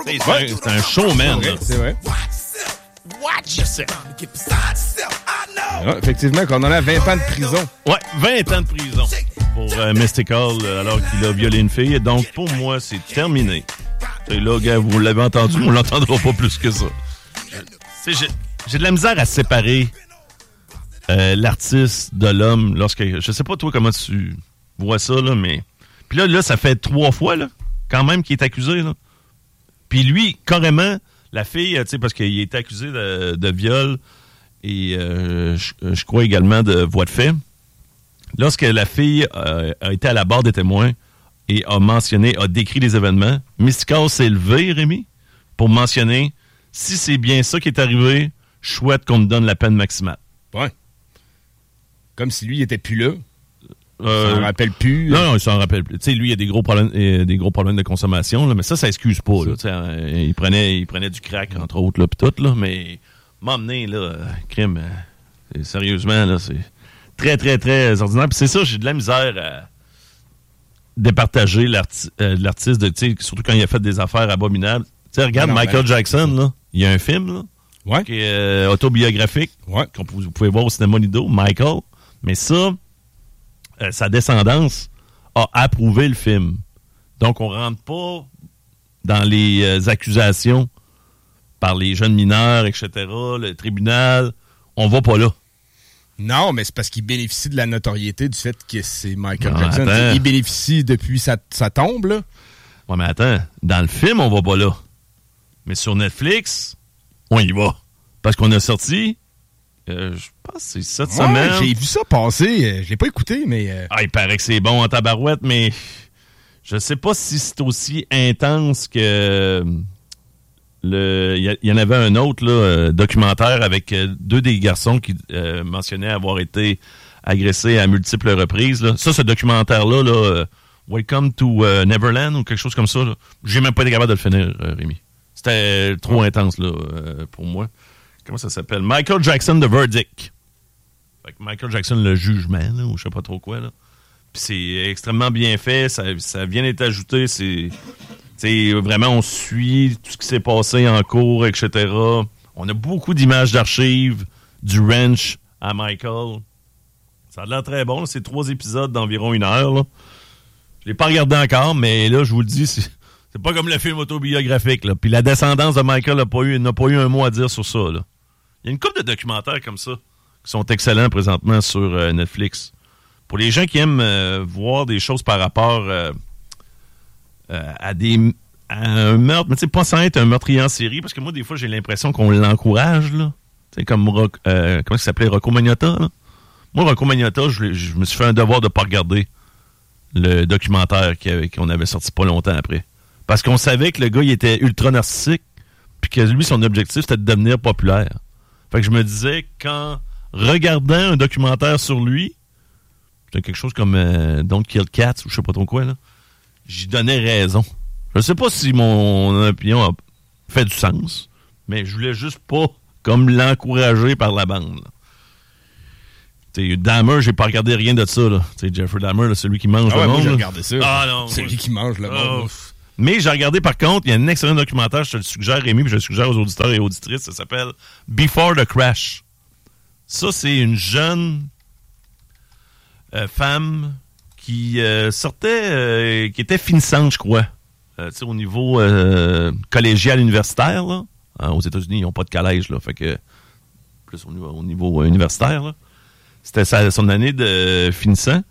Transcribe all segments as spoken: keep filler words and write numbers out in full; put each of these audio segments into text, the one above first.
C'est, c'est, un, c'est un showman. C'est vrai. C'est vrai. Watch yourself. Ah, effectivement, qu'on en a vingt ans de prison. Ouais, vingt ans de prison pour euh, Mystical euh, alors qu'il a violé une fille. Donc, pour moi, c'est terminé. Et là, gars, vous l'avez entendu, on l'entendra pas plus que ça. T'sais, j'ai, j'ai de la misère à séparer euh, l'artiste de l'homme lorsque... Je sais pas, toi, comment tu vois ça, là, mais... Puis là, là, ça fait trois fois, là, quand même, qu'il est accusé, là. Puis lui, carrément, la fille, tu sais, parce qu'il est accusé de, de viol et euh, je, je crois également de voie de fait. Lorsque la fille euh, a été à la barre des témoins et a mentionné, a décrit les événements, Mystical s'est levé, Rémi, pour mentionner si c'est bien ça qui est arrivé, je souhaite qu'on me donne la peine maximale. Ouais. Comme si lui, il était plus là. Euh, il s'en rappelle plus. Non, non, il s'en rappelle plus. Tu sais, lui, il a des gros problèmes, euh, des gros problèmes de consommation, là, mais ça, ça excuse pas. Là, euh, il prenait, il prenait du crack, entre autres, là, pis tout, là, mais m'emmener, là, euh, crime, euh, sérieusement, là, c'est très, très, très ordinaire. Puis c'est ça, j'ai de la misère à départager l'arti- euh, l'artiste, de, tu sais, surtout quand il a fait des affaires abominables. Tu sais, regarde non, Michael ben, Jackson, là, il y a un film, là, ouais. qui est euh, autobiographique, ouais. qu'on vous pouvez voir au cinéma Lido, Michael, mais ça, Euh, sa descendance a approuvé le film. Donc, on rentre pas dans les euh, accusations par les jeunes mineurs, et cetera, le tribunal. On va pas là. Non, mais c'est parce qu'il bénéficie de la notoriété du fait que c'est Michael non, Jackson. Attends. Il bénéficie depuis sa, sa tombe, là. Ouais, mais attends. Dans le film, on va pas là. Mais sur Netflix, on y va. Parce qu'on a sorti... Euh, je pense que c'est cette ouais, semaine. J'ai vu ça passer. Je l'ai pas écouté, mais... Euh... Ah, il paraît que c'est bon en tabarouette, mais je sais pas si c'est aussi intense que... le. Il y, y en avait un autre là, euh, documentaire avec euh, deux des garçons qui euh, mentionnaient avoir été agressés à multiples reprises. Là. Ça, ce documentaire-là, là, euh, Welcome to uh, Neverland ou quelque chose comme ça, là, j'ai même pas été capable de le finir, euh, Rémi. C'était trop intense là, euh, pour moi. Comment ça s'appelle? Michael Jackson, The Verdict. Fait que Michael Jackson, le jugement, là, ou je sais pas trop quoi. Là. Puis c'est extrêmement bien fait. Ça, ça vient d'être ajouté. C'est, c'est vraiment, on suit tout ce qui s'est passé en cours, et cetera. On a beaucoup d'images d'archives du ranch à Michael. Ça a l'air très bon. Là. C'est trois épisodes d'environ une heure. Là. Je l'ai pas regardé encore, mais là, je vous le dis, c'est, c'est pas comme le film autobiographique. Là. Puis la descendance de Michael n'a pas eu, n'a pas eu un mot à dire sur ça. Là. Il y a une couple de documentaires comme ça qui sont excellents présentement sur euh, Netflix. Pour les gens qui aiment euh, voir des choses par rapport euh, euh, à des à un meurtre, mais tu sais, pas sans être un meurtrier en série, parce que moi, des fois, j'ai l'impression qu'on l'encourage, là. Tu sais, comme, euh, comment ça s'appelait, Rocco Magnotta, là. Moi, Rocco Magnotta, je, je me suis fait un devoir de pas regarder le documentaire qu'on avait sorti pas longtemps après. Parce qu'on savait que le gars, il était ultra narcissique, puis que lui, son objectif, c'était de devenir populaire. Fait que je me disais, qu'en regardant un documentaire sur lui, c'était quelque chose comme euh, Don't Kill Cats ou je sais pas trop quoi, là, j'y donnais raison. Je sais pas si mon opinion a fait du sens, mais je voulais juste pas comme l'encourager par la bande. T'sais, Dahmer, j'ai pas regardé rien de ça, là. T'sais, Jeffrey Dahmer, là, celui qui mange ah le ouais, monde. Moi, j'ai regardé ça. Ah non. Celui qui mange le oh. monde. Mais j'ai regardé, par contre, il y a un excellent documentaire, je te le suggère, Rémi, puis je le suggère aux auditeurs et auditrices, ça s'appelle Before the Crash. Ça, c'est une jeune euh, femme qui euh, sortait, euh, qui était finissante, je crois, euh, au niveau euh, collégial universitaire, là. Hein, aux États-Unis, ils n'ont pas de collège, là, fait que plus au niveau, au niveau euh, universitaire, là. C'était sa, son année de finissant.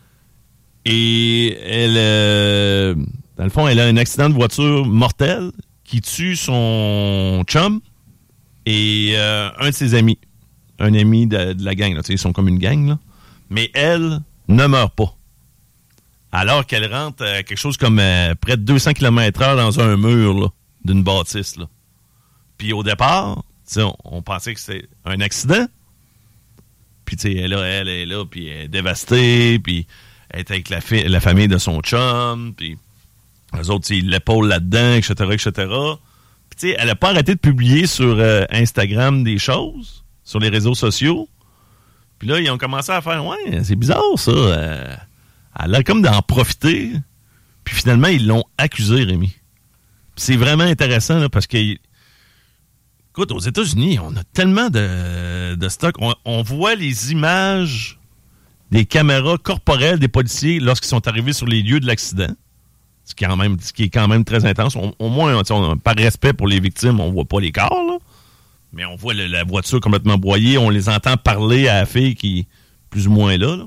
Et elle... Euh, Dans le fond, elle a un accident de voiture mortel qui tue son chum et euh, un de ses amis. Un ami de, de la gang. Là. Ils sont comme une gang. Là. Mais elle ne meurt pas. Alors qu'elle rentre à quelque chose comme euh, près de deux cents kilomètres heure dans un mur là, d'une bâtisse. Là. Puis au départ, on, on pensait que c'était un accident. Puis elle, elle est là, puis elle est dévastée, puis elle est avec la, fi- la famille de son chum, puis... Eux autres, ils l'épaulent là-dedans, et cetera, et cetera. Puis, tu sais, elle n'a pas arrêté de publier sur euh, Instagram des choses, sur les réseaux sociaux. Puis là, ils ont commencé à faire, ouais, c'est bizarre, ça. Euh, elle a comme d'en profiter. Puis finalement, ils l'ont accusé, Rémi. c'est vraiment intéressant là, parce que, écoute, aux États-Unis, on a tellement de, de stock. On, on voit les images des caméras corporelles des policiers lorsqu'ils sont arrivés sur les lieux de l'accident. Ce qui est quand même, ce qui est quand même très intense. On, au moins, on, par respect pour les victimes, on voit pas les corps, là. Mais on voit le, la voiture complètement broyée. On les entend parler à la fille qui est plus ou moins là. là.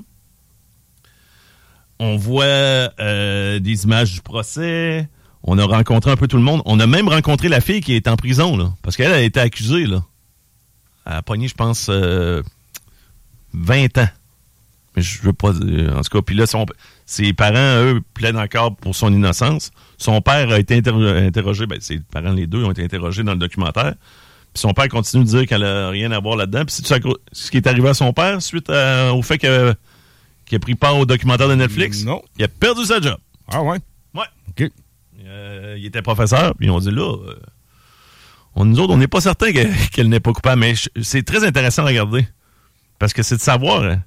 On voit euh, des images du procès. On a rencontré un peu tout le monde. On a même rencontré la fille qui est en prison, là. Parce qu'elle a été accusée, là. Elle a pogné, je pense, euh, vingt ans. Mais je veux pas dire. En tout cas, puis là, son, ses parents, eux, plaident encore pour son innocence. Son père a été interro- interrogé. Ben, ses parents, les deux, ont été interrogés dans le documentaire. Puis son père continue de dire qu'elle a rien à voir là-dedans. Puis c'est ce qui est arrivé à son père suite à, au fait que, qu'il a pris part au documentaire de Netflix. Non. Il a perdu sa job. Ah ouais? Ouais. OK. Euh, il était professeur, puis on dit là, euh, on, nous autres, on n'est pas certain que, qu'elle n'est pas coupable, mais c'est très intéressant à regarder. Parce que c'est de savoir, hein,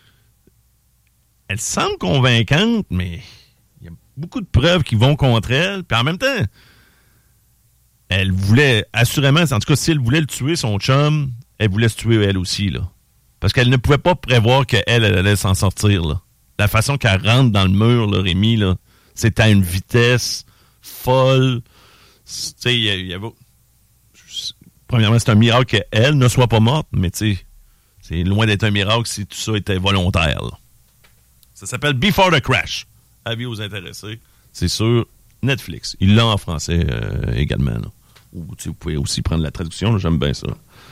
elle semble convaincante, mais il y a beaucoup de preuves qui vont contre elle, puis en même temps, elle voulait, assurément, en tout cas, si elle voulait le tuer, son chum, elle voulait se tuer elle aussi, là. Parce qu'elle ne pouvait pas prévoir qu'elle, elle allait s'en sortir, là. La façon qu'elle rentre dans le mur, là, Rémi, là, c'est à une vitesse folle. Tu sais, il y, y avait... Premièrement, c'est un miracle qu'elle ne soit pas morte, mais tu sais, c'est loin d'être un miracle si tout ça était volontaire, là. Ça s'appelle Before the Crash. Avis aux intéressés. C'est sur Netflix. Il l'a en français euh, également, là. Ou, vous pouvez aussi prendre la traduction, là, j'aime bien ça.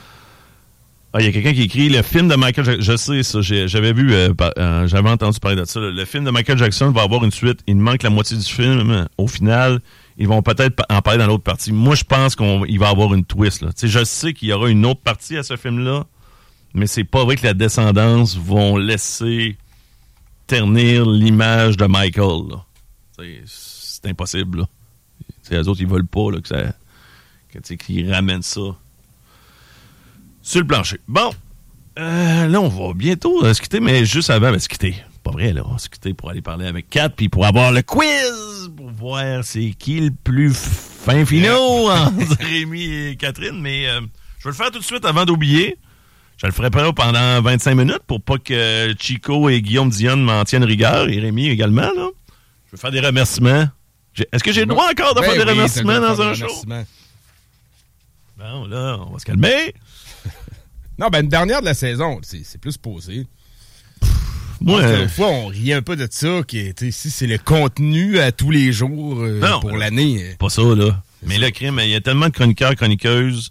Ah, il y a quelqu'un qui écrit le film de Michael Jackson. Je sais ça, j'ai, j'avais vu, euh, par, euh, j'avais entendu parler de ça. Là. Le film de Michael Jackson va avoir une suite. Il manque la moitié du film. Au final, ils vont peut-être en parler dans l'autre partie. Moi, je pense qu'il va avoir une twist. Là. Je sais qu'il y aura une autre partie à ce film-là, mais c'est pas vrai que la descendance vont laisser ternir l'image de Michael. Là. C'est, c'est impossible. Là. Les autres, ils veulent pas là, que ça, que, qu'ils ramènent ça sur le plancher. Bon, euh, là, on va bientôt euh, se quitter, mais juste avant, ben, se quitter. Pas vrai, là. On va se quitter pour aller parler avec Kat, puis pour avoir le quiz, pour voir c'est qui le plus fin finot entre Rémi et Catherine. Mais euh, je vais le faire tout de suite avant d'oublier. Je le ferai pas pendant vingt-cinq minutes pour pas que Chico et Guillaume Dionne m'en tiennent rigueur, et Rémi également, là. Je vais faire des remerciements. J'ai, est-ce que j'ai le droit encore de ben faire des oui, remerciements dans un show? Bon, là, on va se calmer. Non, ben une dernière de la saison, c'est, c'est plus posé. Moi, euh, des fois, on rit un peu de ça, qui si c'est le contenu à tous les jours euh, non, pour l'année. Pas ça, là. Mais ça. Le crime, il y a tellement de chroniqueurs, chroniqueuses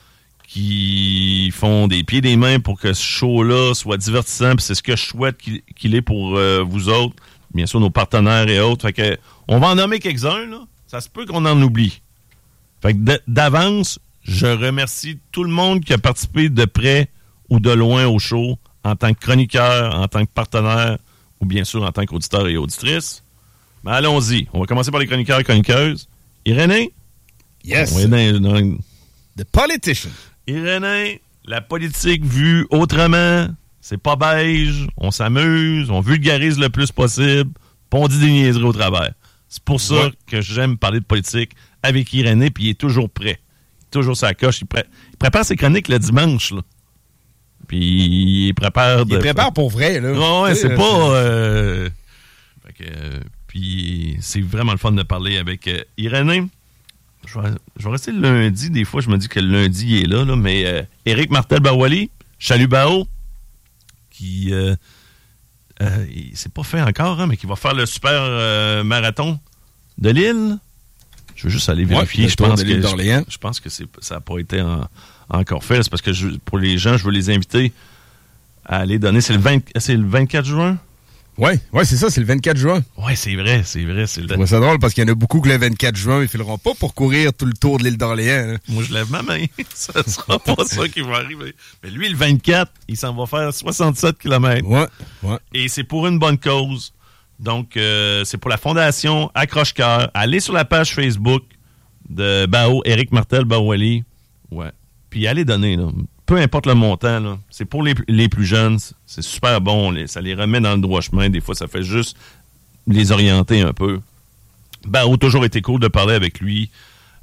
qui font des pieds et des mains pour que ce show-là soit divertissant, puis c'est ce que je souhaite qu'il, qu'il est pour euh, vous autres, bien sûr, nos partenaires et autres. Fait que, on va en nommer quelques-uns, là. Ça se peut qu'on en oublie. Fait que d'avance, je remercie tout le monde qui a participé de près ou de loin au show, en tant que chroniqueur, en tant que partenaire, ou bien sûr en tant qu'auditeur et auditrice. Mais allons-y. On va commencer par les chroniqueurs et chroniqueuses. Irénée? Yes. On est dans, dans... The politician. Irénée, la politique vue autrement, c'est pas beige, on s'amuse, on vulgarise le plus possible, puis on dit des niaiseries au travers. C'est pour ça ouais. que j'aime parler de politique avec Irénée, puis il est toujours prêt. Toujours sa coche. Il, pré- il prépare ses chroniques le dimanche, là. Puis il prépare... De... Il prépare pour vrai, là. Oh, ouais, c'est pas... Euh... Fait que, euh, puis c'est vraiment le fun de parler avec euh, Irénée. Je vais, je vais rester le lundi. Des fois, je me dis que le lundi, il est là, là mais euh, Éric Martel-Bawali, Chalut Bao, qui... Euh, euh, il, c'est pas fait encore, hein, mais qui va faire le super euh, marathon de l'île. Je veux juste aller vérifier. Ouais, je, pense que, je, je pense que c'est, ça n'a pas été en, encore fait. C'est parce que je, pour les gens, je veux les inviter à aller donner. C'est le, vingt, c'est le vingt-quatre juin? Oui, ouais, c'est ça, c'est le vingt-quatre juin. Oui, c'est vrai, c'est vrai. C'est le... C'est drôle parce qu'il y en a beaucoup que le vingt-quatre juin, ils ne fileront pas pour courir tout le tour de l'île d'Orléans. Hein. Moi, je lève ma main. Ça ne sera pas ça qui va arriver. Mais lui, le vingt-quatre, il s'en va faire soixante-sept kilomètres. Ouais, ouais. Et c'est pour une bonne cause. Donc, euh, c'est pour la Fondation Accroche-Cœur. Allez sur la page Facebook de Bao, Éric Martel-Bawali. Ouais. Puis allez donner, là. Peu importe le montant, là. C'est pour les, les plus jeunes. C'est super bon. Les, ça les remet dans le droit chemin. Des fois, ça fait juste les orienter un peu. Bao, toujours été cool de parler avec lui.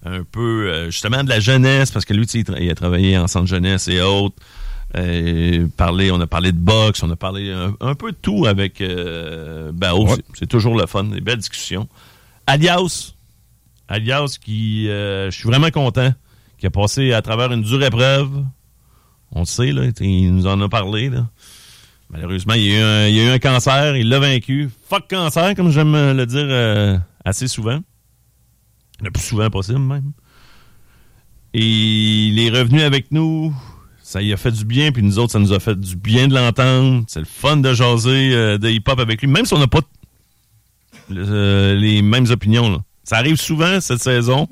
un peu, euh, justement, de la jeunesse, parce que lui, tu sais, il a travaillé en centre jeunesse et autres. Euh, parler, on a parlé de boxe, on a parlé un, un peu de tout avec euh, Bao. Ouais. C'est, c'est toujours le fun, des belles discussions. Alias, Alias qui, euh, je suis vraiment content, qui a passé à travers une dure épreuve. On le sait, là, il nous en a parlé, là. Malheureusement, il y a eu un, il y a eu un cancer, il l'a vaincu. Fuck cancer, comme j'aime le dire euh, assez souvent. Le plus souvent possible, même. Et il est revenu avec nous. Ça y a fait du bien, puis nous autres, ça nous a fait du bien de l'entendre. C'est le fun de jaser euh, de hip-hop avec lui, même si on n'a pas le, euh, les mêmes opinions. Là. Ça arrive souvent, cette saison,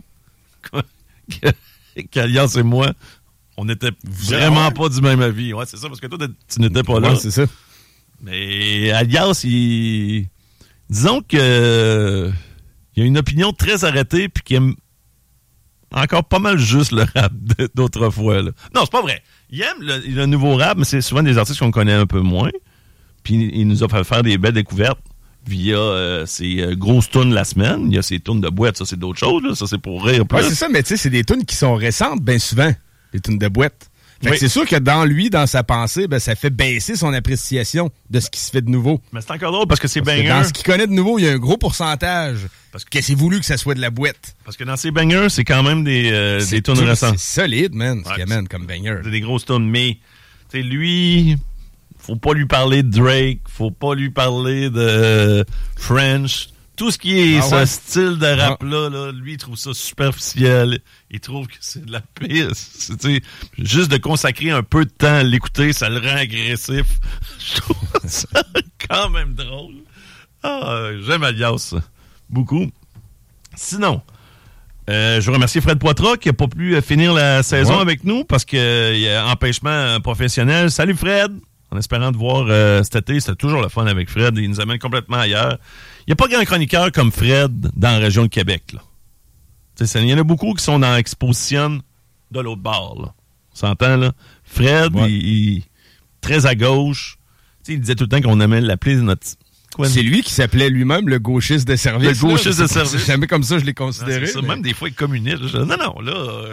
qu'Alias et moi, on n'était vraiment pas du même avis. Ouais, c'est ça, parce que toi, tu n'étais pas là. Ouais, c'est ça. Mais Alias, il... disons que il a une opinion très arrêtée, puis qu'il aime encore pas mal juste le rap d'autrefois. Là. Non, c'est pas vrai. Il aime le, le nouveau rap, mais c'est souvent des artistes qu'on connaît un peu moins. Puis il nous a fait faire des belles découvertes via euh, ses euh, grosses tunes la semaine. Il y a ses tunes de boîte, ça c'est d'autres choses. Là. Ça c'est pour rire. Ouais, c'est ça, mais tu sais, c'est des tunes qui sont récentes, bien souvent. Les tunes de boîte. Fait oui. que c'est sûr que dans lui, dans sa pensée, ben, ça fait baisser son appréciation de ce qui se fait de nouveau. Mais c'est encore drôle parce que c'est bangers. Dans ce qu'il connaît de nouveau, il y a un gros pourcentage. Parce que c'est voulu que ça soit de la boîte. Parce que dans ses bangers, c'est quand même des, euh, des tunes récentes. C'est solide, man, ce ouais, qu'il amène comme banger. C'est des grosses tunes, mais tu sais, lui, faut pas lui parler de Drake, faut pas lui parler de euh, French. Tout ce qui est ah ce ouais. style de rap-là, ah. là, lui, il trouve ça superficiel. Il trouve que c'est de la pisse. C'est, juste de consacrer un peu de temps à l'écouter, ça le rend agressif. Je trouve ça quand même drôle. Ah, j'aime Alias beaucoup. Sinon, euh, je veux remercier Fred Poitras qui n'a pas pu finir la saison ouais. avec nous parce qu'il y a empêchement professionnel. Salut Fred! En espérant te voir euh, cet été, c'était toujours le fun avec Fred. Il nous amène complètement ailleurs. Il n'y a pas grand chroniqueur comme Fred dans la région de Québec. Là. Il y en a beaucoup qui sont dans l'exposition de l'autre bord. Là. On s'entend, là? Fred, ouais. il, il très à gauche. T'sais, il disait tout le temps qu'on aimait l'appeler notre... Quoi, c'est lui qui s'appelait lui-même le gauchiste de service. Le gauchiste là, de service. C'est jamais comme ça je l'ai considéré. Non, c'est ça. Mais... Même des fois, il communiste. Je... Non, non, là, euh,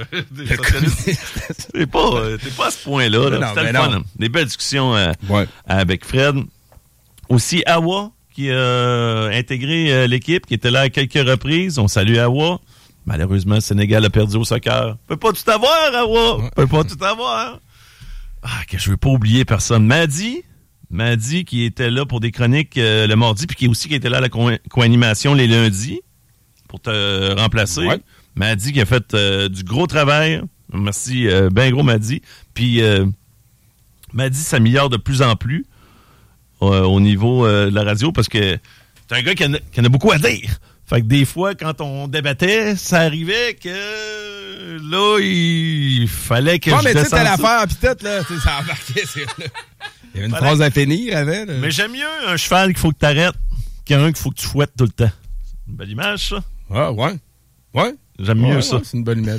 t'es, pas, euh, t'es pas à ce point-là. Là. Non, C'était le fun. Hein. Des belles discussions euh, ouais. avec Fred. Aussi, Awa, qui a euh, intégré euh, l'équipe, qui était là à quelques reprises. On salue Awa. Malheureusement, le Sénégal a perdu au soccer. Peut pas tout avoir, Awa. Ouais. Peut pas tout avoir. Ah, que je veux pas oublier personne. Madi. Madi qui était là pour des chroniques euh, le mardi, puis qui aussi qui était là à la co- co-animation les lundis pour te remplacer. Ouais. Madi qui a fait euh, du gros travail. Merci, euh, ben gros Madi. Puis euh, Madi s'améliore de plus en plus euh, au niveau euh, de la radio parce que c'est un gars qui en a, qui en a beaucoup à dire. Fait que des fois, quand on débattait, ça arrivait que là, il fallait que non, je mais tu sais, descende t'as l'affaire, pis tout, là, ça embarquait, c'est... Il y avait une phrase à finir avant. Là. Mais j'aime mieux un cheval qu'il faut que tu arrêtes qu'un qu'il faut que tu fouettes tout le temps. C'est une belle image, ça. Ah, ouais. Ouais. J'aime ouais, mieux ouais, ça. C'est une bonne image.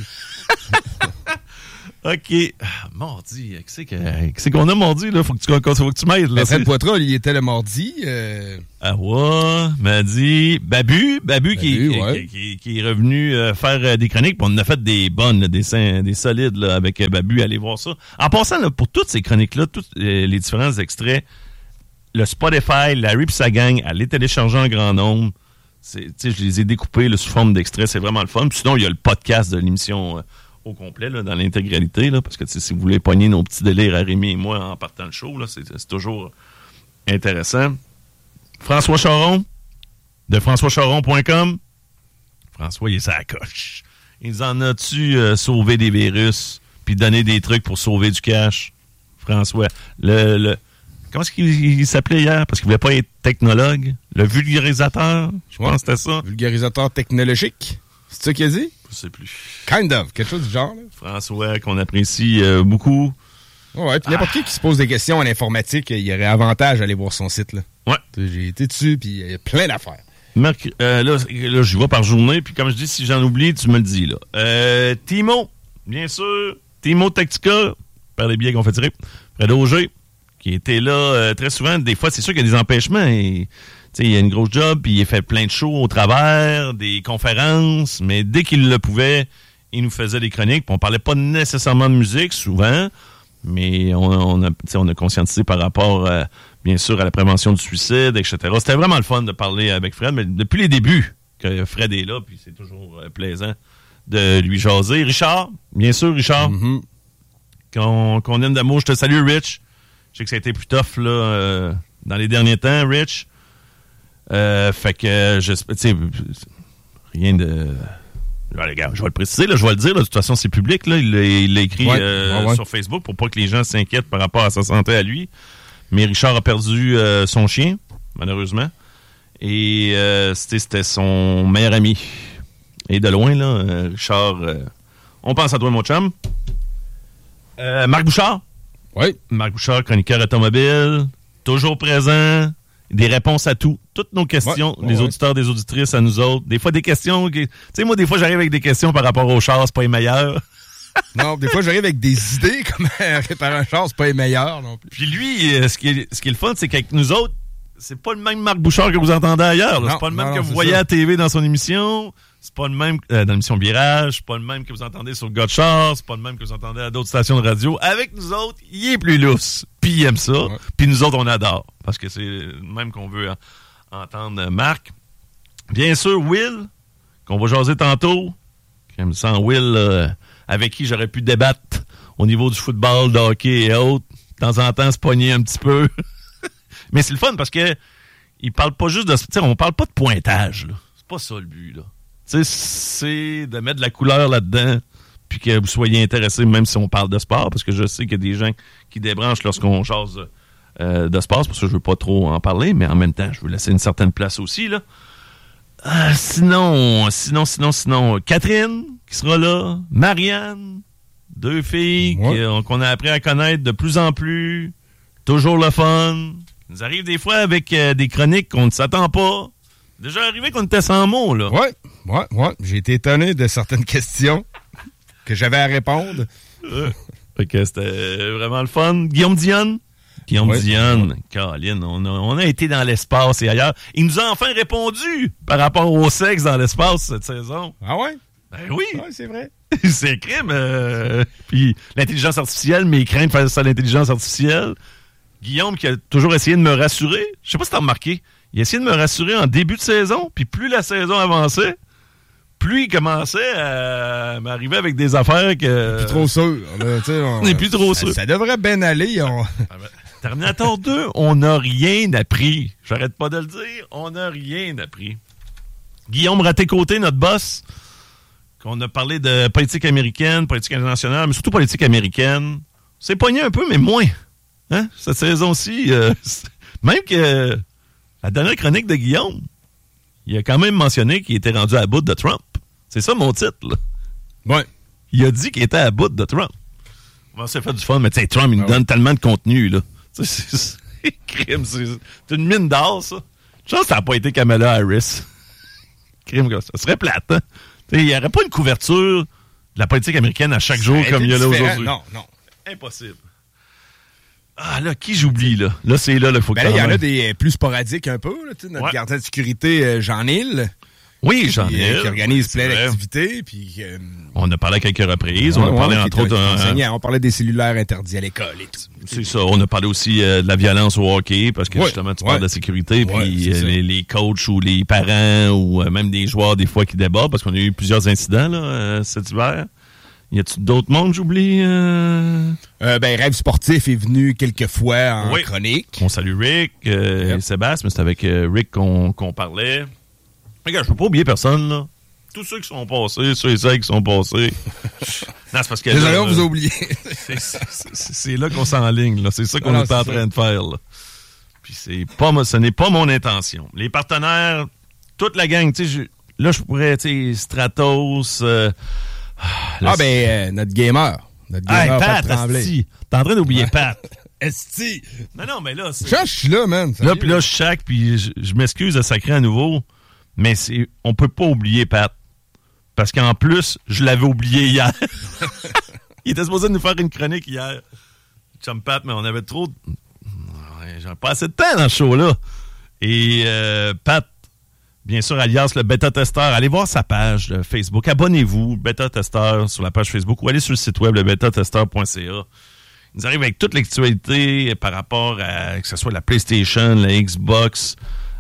OK. Ah, mardi. Qu'est-ce, que, qu'est-ce qu'on a mardi, là? Faut que tu, faut que tu m'aides, là. Fred Poitras, il était le mardi. Euh... Ah ouais, mardi. Babu. Babu, Babu qui, ouais. qui, qui, qui est revenu euh, faire euh, des chroniques. On a fait des bonnes, là, des, des solides là, avec euh, Babu. Allez voir ça. En passant, là, pour toutes ces chroniques-là, tous euh, les différents extraits, le Spotify, Larry pis sa gang, allez télécharger en grand nombre. C'est, je les ai découpés là, sous forme d'extraits. C'est vraiment le fun. Puis sinon, il y a le podcast de l'émission... Euh, au complet, là, dans l'intégralité, là, parce que si vous voulez pogner nos petits délires à Rémi et moi en partant le show, là, c'est, c'est toujours intéressant. François Charon, de françois charon point com. François, il est sa coche. Il en a-tu euh, sauvé des virus, puis donné des trucs pour sauver du cash? François, le... le comment est-ce qu'il il s'appelait hier? Parce qu'il voulait pas être technologue. Le vulgarisateur, je ouais. pense que c'était ça. Vulgarisateur technologique. C'est ça qu'il a dit? Je sais plus. Kind of. Quelque chose du genre. Là. François, qu'on apprécie euh, beaucoup. Ouais, puis n'importe ah. qui qui se pose des questions en informatique, il y aurait avantage à aller voir son site. Là. Ouais. J'ai été dessus, puis il y a plein d'affaires. Marc, euh, là, là j'y vais par journée, puis comme je dis, si j'en oublie, tu me le dis. Là. Euh, Timo, bien sûr. Timo Tactica, par les billets qu'on fait tirer. Fred Auger, qui était là euh, très souvent. Des fois, c'est sûr qu'il y a des empêchements. Et... il a une grosse job, puis il a fait plein de shows au travers, des conférences, mais dès qu'il le pouvait, il nous faisait des chroniques. On parlait pas nécessairement de musique, souvent, mais on, on, a, on a conscientisé par rapport, euh, bien sûr, à la prévention du suicide, et cetera. C'était vraiment le fun de parler avec Fred, mais depuis les débuts que Fred est là, puis c'est toujours euh, plaisant de lui jaser. Richard, bien sûr, Richard, Mm-hmm. qu'on, qu'on aime d'amour. Je te salue, Rich. Je sais que ça a été plus tough là, euh, dans les derniers temps, Rich. Euh, fait que, je sais, rien de... Allez, regarde, je vais le préciser, là, je vais le dire. Là, de toute façon, c'est public. Là, il, l'a, il l'a écrit ouais, euh, ouais, ouais. sur Facebook pour pas que les gens s'inquiètent par rapport à sa santé à lui. Mais Richard a perdu euh, son chien, malheureusement. Et euh, c'était, c'était son meilleur ami. Et de loin, là, euh, Richard, euh, on pense à toi, mon chum. Euh, Marc Bouchard. Oui. Marc Bouchard, chroniqueur automobile, toujours présent, des réponses à tout. Toutes nos questions, ouais, les ouais. auditeurs, des auditrices à nous autres. Des fois, des questions... Tu sais, moi, des fois, j'arrive avec des questions par rapport au char, c'est pas les meilleurs. Non, des fois, j'arrive avec des idées, comme réparer un char, c'est pas les meilleurs non plus. Puis lui, euh, ce qui est, ce qui est le fun, c'est qu'avec nous autres, c'est pas le même Marc Bouchard que vous entendez ailleurs. Là. Non, C'est pas le même non, que non, vous c'est voyez ça. à la T V dans son émission. C'est pas le même euh, dans l'émission Virage. C'est pas le même que vous entendez sur le gars de char. C'est pas le même que vous entendez à d'autres stations de radio. Avec nous autres, il est plus lousse. Puis il aime ça. Ouais. Puis nous autres, on adore. Parce que c'est le même qu'on veut hein, entendre Marc. Bien sûr, Will, qu'on va jaser tantôt. J'aime ça, Will, euh, avec qui j'aurais pu débattre au niveau du football, de hockey et autres. De temps en temps, se pogner un petit peu. Mais c'est le fun parce que il parle pas juste de... Tu sais, on parle pas de pointage, là. C'est pas ça le but, là. Tu sais, c'est de mettre de la couleur là-dedans puis que vous soyez intéressés, même si on parle de sport, parce que je sais qu'il y a des gens qui débranchent lorsqu'on jase euh, de sport. C'est pour ça que je veux pas trop en parler, mais en même temps, je veux laisser une certaine place aussi, là. Euh, sinon, sinon, sinon, sinon, Catherine, qui sera là, Marianne, deux filles Ouais. qui, euh, qu'on a appris à connaître de plus en plus, toujours le fun. Il nous arrive des fois avec euh, des chroniques qu'on ne s'attend pas. Déjà arrivé qu'on était sans mots, là. Ouais, ouais, ouais. J'ai été étonné de certaines questions que j'avais à répondre. Euh, fait que c'était vraiment le fun. Guillaume Dionne. Guillaume Ouais. Dionne. Caroline, on a, on a été dans l'espace et ailleurs. Il nous a enfin répondu par rapport au sexe dans l'espace cette saison. Ah ouais? Ben oui. Ouais, c'est vrai. C'est crime. Euh, puis l'intelligence artificielle, mes craintes face à l'intelligence artificielle. Guillaume qui a toujours essayé de me rassurer. Je sais pas si t'as remarqué. Il a essayé de me rassurer en début de saison. Puis plus la saison avançait, plus il commençait à m'arriver avec des affaires que... Plus trop sûr. Là, tu sais, on On n'est plus trop ça, sûr. Ça devrait bien aller. On... Terminator deux, on n'a rien appris. J'arrête pas de le dire. On n'a rien appris. Guillaume Raté-Côté, notre boss, qu'on a parlé de politique américaine, politique internationale, mais surtout politique américaine. C'est pogné un peu, mais moins. Hein? Cette saison-ci, euh, même que la dernière chronique de Guillaume, il a quand même mentionné qu'il était rendu à bout de Trump. C'est ça mon titre, là. Ouais. Il a dit qu'il était à bout de Trump. On va se faire du fun, mais tu sais, Trump, il nous Ah ouais. donne tellement de contenu, là. C'est, c'est, c'est crime, c'est, c'est une mine d'or, ça. Je pense que ça n'a pas été Kamala Harris. Crime, ça serait plate, hein? Il n'y aurait pas une couverture de la politique américaine à chaque jour Ça comme il y a là différent. aujourd'hui. Non, non. Impossible. Ah, là, qui j'oublie, là? Là, c'est là, il faut que Ben là, il y en même... a des euh, plus sporadiques un peu. Là, tu sais, notre Ouais. gardien de sécurité, euh, Jean-Nil, Oui, j'en qui, ai. euh, qui organise C'est plein vrai. d'activités. Puis, euh, On a parlé à quelques reprises. on ouais, a parlé, ouais, entre qui autres... est un un- enseignant. On parlait des cellulaires interdits à l'école et tout. C'est ça. On a parlé aussi euh, de la violence au hockey, parce que Ouais, justement, tu ouais. parles de sécurité, Ouais, puis c'est euh, ça. les, les coachs ou les parents ou euh, même des joueurs, des fois, qui débordent, parce qu'on a eu plusieurs incidents là, euh, cet hiver. Y a-tu d'autres mondes, j'oublie? Euh... Euh, ben, Rêve sportif est venu quelques fois en Oui. chronique. On salue Rick euh, Yep. et Sébastien, mais c'est avec euh, Rick qu'on qu'on parlait. Regarde, je peux pas oublier personne, là. Tous ceux qui sont passés, ceux et celles qui sont passés. Non, c'est parce que... Désolé, là, on vous a oublié. C'est, c'est, c'est- c'est là qu'on s'enligne, là. C'est ça qu'on Ah non, est en c'est train ça. de faire, là. Puis c'est pas, mo- ce n'est pas mon intention. Les partenaires, toute la gang, tu sais, je- là, je pourrais, tu sais, Stratos... euh, Ah, ben, euh, notre gamer. Notre Hey, gamer, Pat, Pat Tremblay. asti, t'es en train d'oublier Ouais. Pat. Esti. Non, non, mais là, c'est... Je je suis là, man. Là, Sérieux. puis là, je chaque, puis je, je m'excuse de sacrer à nouveau, mais c'est, on peut pas oublier Pat. Parce qu'en plus, je l'avais oublié hier. Il était supposé nous faire une chronique hier. Chum Pat, mais on avait trop... de- Ouais, j'avais pas assez de temps dans ce show-là. Et euh, Pat, bien sûr, alias le bêta-testeur. Allez voir sa page de Facebook. Abonnez-vous, bêta-testeur, sur la page Facebook ou allez sur le site web, le bêta testeur point c a. Ils arrivent avec toute l'actualité par rapport à que ce soit la PlayStation, la Xbox,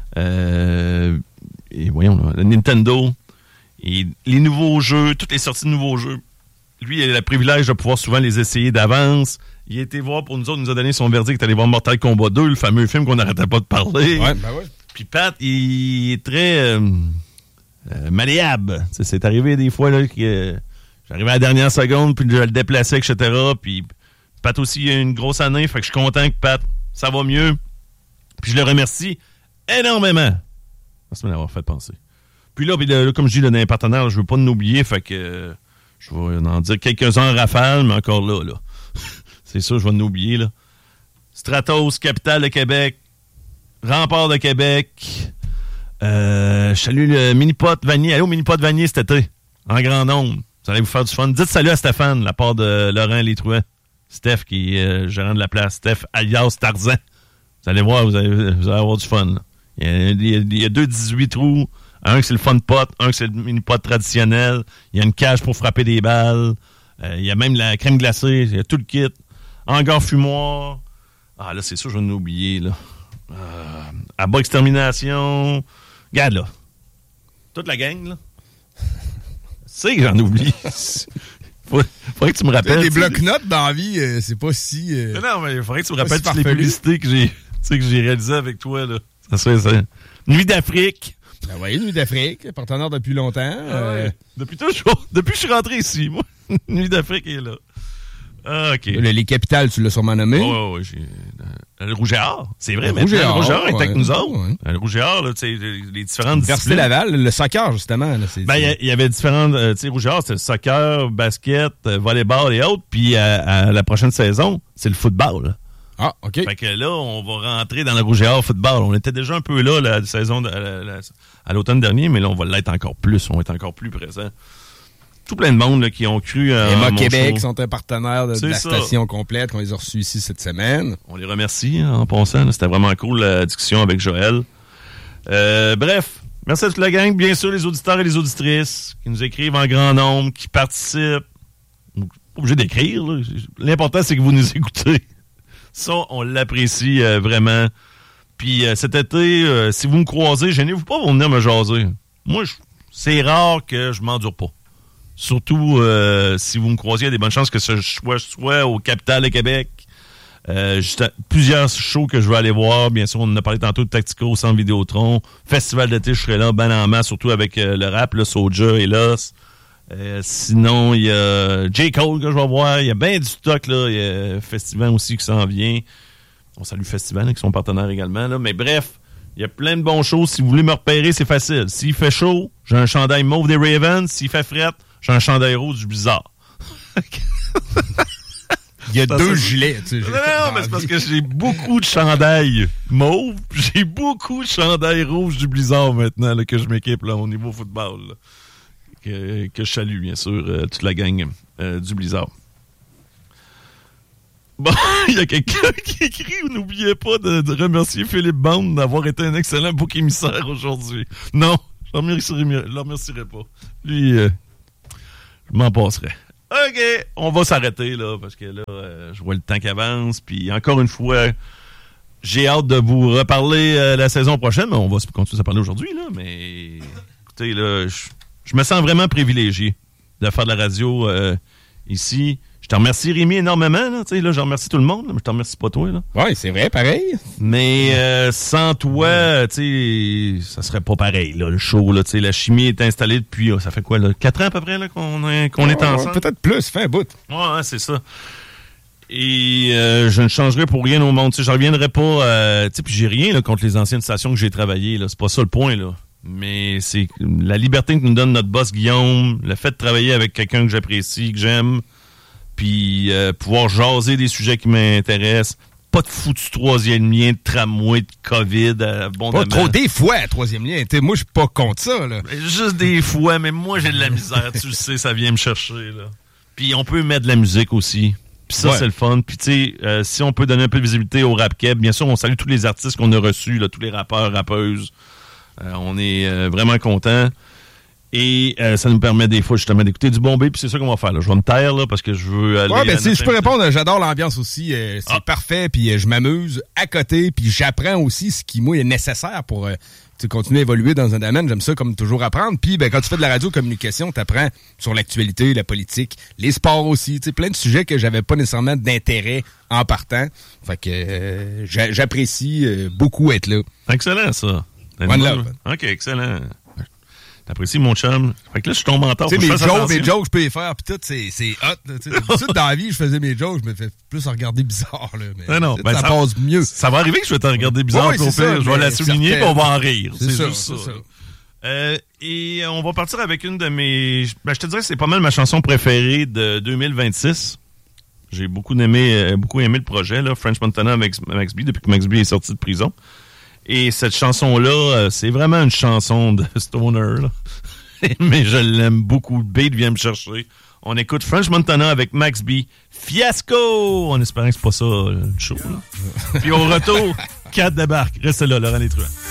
euh, et voyons, là, la Nintendo, et les nouveaux jeux, toutes les sorties de nouveaux jeux. Lui, il a le privilège de pouvoir souvent les essayer d'avance. Il a été voir pour nous autres, il nous a donné son verdict, allé voir Mortal Kombat deux, le fameux film qu'on n'arrêtait pas de parler. Ouais, ben ouais. Puis Pat, il est très euh, euh, malléable. T'sais, c'est arrivé des fois là, que euh, j'arrivais à la dernière seconde, puis je le déplaçais, et cetera. Puis Pat aussi, il a une grosse année, fait que je suis content que Pat, ça va mieux. Puis je le remercie énormément. Merci de m'avoir fait penser. Puis là, puis là, comme je dis, là, dans les partenaires, là, je veux pas nous oublier, fait que euh, je vais en dire quelques-uns en rafale, mais encore là, là. C'est sûr, je vais nous oublier, là. Stratos, capitale de Québec. Rempart de Québec. Euh, je salue le Mini-Pot Vanier. Allô, Mini-Pot Vanier cet été, en grand nombre. Vous allez vous faire du fun. Dites salut à Stéphane, de la part de Laurent Létruet. Steph, qui est euh, gérant de la place. Steph, alias Tarzan. Vous allez voir, vous allez, vous allez avoir du fun. Là. Il, y a, il, y a, il y a deux dix-huit trous. Un, c'est le fun pot. Un, c'est le Mini-Pot traditionnel. Il y a une cage pour frapper des balles. Euh, il y a même la crème glacée. Il y a tout le kit. Hangar fumoir. Ah, là, c'est sûr, je vais nous oublier, là. Euh, à bas extermination. Regarde là. Toute la gang, là. C'est que j'en oublie. Faut, faudrait que tu me rappelles. Des blocs-notes dans la vie, euh, c'est pas si. Euh, non, mais il faudrait que tu me rappelles toutes les publicités que j'ai, que j'ai réalisées avec toi, là. Ça serait ça. Nuit d'Afrique. Ben oui, Nuit d'Afrique, partenaire depuis longtemps. Ah euh... ouais. Depuis toujours. Depuis que je suis rentré ici, moi. Nuit d'Afrique est là. Ah, OK. Le, les capitales, tu l'as sûrement nommé. Oui, oui, oui. J'ai... Le Rouge et Or, c'est vrai, mais le le Rouge et Or est ouais, avec nous autres. Ouais. Le Rouge et Or, là, tu sais, les, les différentes Université disciplines. Laval, le soccer, justement. Là, c'est, ben, il y, y avait différentes, euh, tu sais, Rouge et Or, c'était le soccer, basket, euh, volleyball et autres. Puis à, à la prochaine saison, c'est le football. Ah, OK. Fait que là, on va rentrer dans le Rouge et Or football. On était déjà un peu là, la saison de, la, la, à l'automne dernier, mais là, on va l'être encore plus. On va être encore plus présent. Tout plein de monde là, qui ont cru euh, Emma en mon Québec show. sont un partenaire de, de la ça. station complète qu'on les a reçus ici cette semaine. On les remercie hein, en passant. Là. C'était vraiment cool la discussion avec Joël. Euh, bref, merci à toute la gang. Bien sûr, les auditeurs et les auditrices qui nous écrivent en grand nombre, qui participent. Pas obligé d'écrire. Là. L'important, c'est que vous nous écoutez. Ça, on l'apprécie euh, vraiment. Puis euh, cet été, euh, si vous me croisez, gênez-vous pas pour venir me jaser. Moi, je, c'est rare que je m'endure pas. Surtout euh, si vous me croisez, il y a des bonnes chances que ce soit soit au Capitale de Québec. Euh, juste à, plusieurs shows que je veux aller voir. Bien sûr, on en a parlé tantôt de Tactico au Centre Vidéotron. Festival d'été, je serai là, ben en masse, surtout avec euh, le rap, le Soulja et Los. Euh, sinon, il y a J. Cole que je vais voir. Il y a bien du stock, là. Il y a Festival aussi qui s'en vient. On salue Festival, avec son partenaire également, là. Mais bref, il y a plein de bons shows. Si vous voulez me repérer, c'est facile. S'il fait chaud, j'ai un chandail mauve des Ravens. S'il fait frette, j'ai un chandail rose du Blizzard. Il y a deux gilets. Tu sais, non, non, mais c'est parce que j'ai beaucoup de chandails mauve. J'ai beaucoup de chandails rouges du Blizzard maintenant là, que je m'équipe là, au niveau football. Là. Que, que je salue, bien sûr, euh, toute la gang euh, du Blizzard. Bon, il y a quelqu'un qui écrit « N'oubliez pas de, de remercier Philippe Bande d'avoir été un excellent bouc émissaire aujourd'hui. » Non, je ne le remercierai pas. Lui, euh, je m'en passerai. OK, on va s'arrêter, là, parce que là, euh, je vois le temps qui avance. Puis encore une fois, j'ai hâte de vous reparler euh, la saison prochaine. Mais on va continuer à parler aujourd'hui, là. Mais écoutez, là, je, je me sens vraiment privilégié de faire de la radio euh, ici. Je te remercie, Rémi, énormément. Là, là, je remercie tout le monde, là, mais je te remercie pas toi. Là. Oui, c'est vrai, pareil. Mais euh, sans toi, tu sais, ça serait pas pareil, là, le show. Là, la chimie est installée depuis, oh, ça fait quoi, là, quatre ans à peu près là, qu'on, est, qu'on oh, est ensemble? Peut-être plus, fin bout. Ouais, ouais, c'est ça. Et euh, je ne changerai pour rien au monde. Je ne reviendrai pas, euh, puis j'ai rien là, contre les anciennes stations que j'ai travaillées. Là, c'est pas ça le point, là. Mais c'est la liberté que nous donne notre boss Guillaume, le fait de travailler avec quelqu'un que j'apprécie, que j'aime, puis euh, pouvoir jaser des sujets qui m'intéressent. Pas de foutu troisième lien, de tramway, de COVID, abondamment. Pas trop des fois, troisième lien. T'sais, moi, je suis pas contre ça. Là. Juste des fois, mais moi, j'ai de la misère. Tu le sais, ça vient me chercher. Là. Puis on peut mettre de la musique aussi. Puis ça, ouais. C'est le fun. Puis tu sais, euh, si on peut donner un peu de visibilité au rap keb, bien sûr, on salue tous les artistes qu'on a reçus, là, tous les rappeurs, rappeuses. Euh, on est euh, vraiment contents. Et euh, ça nous permet des fois justement d'écouter du bon B, puis c'est ça qu'on va faire. Là. Je vais me taire là, parce que je veux aller... Ouais, ben si je peux répondre, j'adore l'ambiance aussi. Euh, c'est ah. parfait, puis euh, je m'amuse à côté, puis j'apprends aussi ce qui, moi, est nécessaire pour euh, continuer à évoluer dans un domaine. J'aime ça comme toujours apprendre. Puis ben, quand tu fais de la radio-communication, tu apprends sur l'actualité, la politique, les sports aussi. Plein de sujets que j'avais pas nécessairement d'intérêt en partant. Fait que euh, j'apprécie euh, beaucoup être là. Excellent, ça. One love. OK, excellent. T'apprécies mon chum. Fait que là, je tombe en tort. Tu sais, mes jokes, mes jokes, je peux les faire, pis tout, c'est, c'est hot, D'habitude, dans la vie, je faisais mes jokes, je me fais plus regarder bizarre, là. Mais non, non, ben ça, ça passe mieux. Ça va arriver que je vais te regarder bizarre, oui, pour ça, faire. Je vais la souligner, puis on va en rire. C'est, c'est juste ça. ça. ça. Euh, et on va partir avec une de mes... Ben, je te dirais que c'est pas mal ma chanson préférée de deux mille vingt-six. J'ai beaucoup aimé, beaucoup aimé le projet, là, French Montana avec Max B, depuis que Max B est sorti de prison. Et cette chanson-là, c'est vraiment une chanson de stoner, là. Mais je l'aime beaucoup. Le beat vient me chercher. On écoute French Montana avec Max B. Fiasco! En espérant que c'est pas ça, le show. Là. Puis au retour, quatre débarque. Restez là, Laurent Létruant.